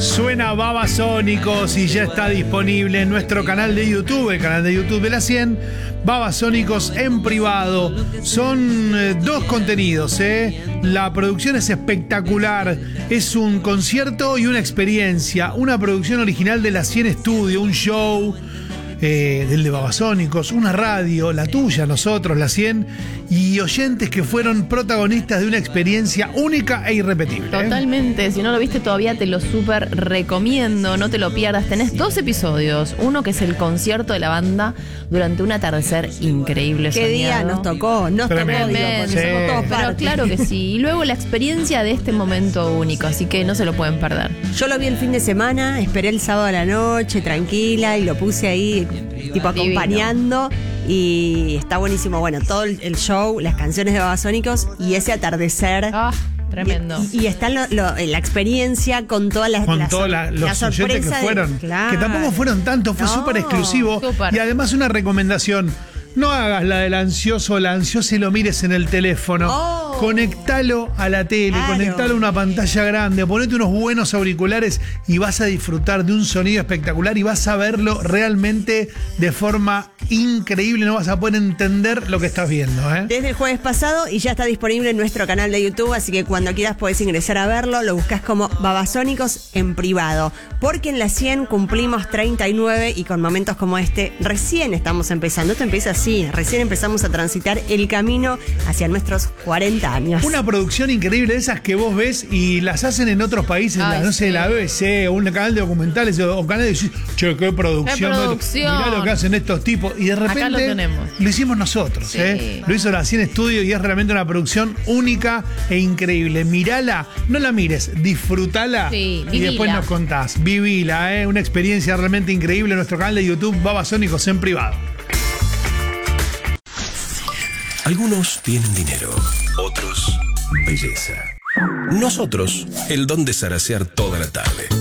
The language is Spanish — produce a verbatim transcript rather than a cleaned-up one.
Suena Babasónicos y ya está disponible en nuestro canal de YouTube, el canal de YouTube de la cien, Babasónicos en privado. Son eh, dos contenidos, ¿eh? La producción es espectacular, es un concierto y una experiencia, una producción original de la cien Studio, un show eh, del de Babasónicos, una radio, la tuya, nosotros, la cien, y oyentes que fueron protagonistas de una experiencia única e irrepetible. Totalmente, si no lo viste todavía te lo súper recomiendo, no te lo pierdas. Tenés dos episodios, uno que es el concierto de la banda durante un atardecer increíble. ¿Qué soñado. día nos tocó? Nos Tremendo. tocó, digo, porque Sí. somos todos Pero parte. claro que sí, y luego la experiencia de este momento único, así que no se lo pueden perder. Yo lo vi el fin de semana, esperé el sábado a la noche, tranquila, y lo puse ahí, tipo acompañando. Y está buenísimo. Bueno, todo el el show, las canciones de Babasónicos y ese atardecer. Ah, tremendo. Y, y está lo- lo- la experiencia con todas las, Con las- todos la- la los oyentes que sorpresa de- fueron, Claro. que tampoco fueron tantos, fue No, súper exclusivo. súper. Y además una recomendación, no hagas la del ansioso o la ansiosa y lo mires en el teléfono. Oh. Conectalo a la tele, Claro. conectalo a una pantalla grande, ponete unos buenos auriculares y vas a disfrutar de un sonido espectacular y vas a verlo realmente de forma increíble, no vas a poder entender lo que estás viendo, ¿eh? Desde el jueves pasado y ya está disponible en nuestro canal de YouTube, así que cuando quieras podés ingresar a verlo, lo buscas como Babasónicos en privado, porque en la cien cumplimos treinta y nueve y con momentos como este recién estamos empezando, esto empieza así, recién empezamos a transitar el camino hacia nuestros cuarenta años. Una producción increíble de esas que vos ves y las hacen en otros países, Ay, la, no sé, sí. la B B C o un canal de documentales o, o canal de decís, che, qué producción, Qué producción. mirá lo que hacen estos tipos y de repente Acá lo tenemos. lo hicimos nosotros, Sí. ¿eh? Lo hizo la cien Studio y es realmente una producción única e increíble. Mirala, no la mires, disfrutala Sí, y vivila. después nos contás. Vivila, ¿eh? Una experiencia realmente increíble en nuestro canal de YouTube Babasónicos en privado. Algunos tienen dinero, otros belleza. Nosotros, el don de zarasear toda la tarde.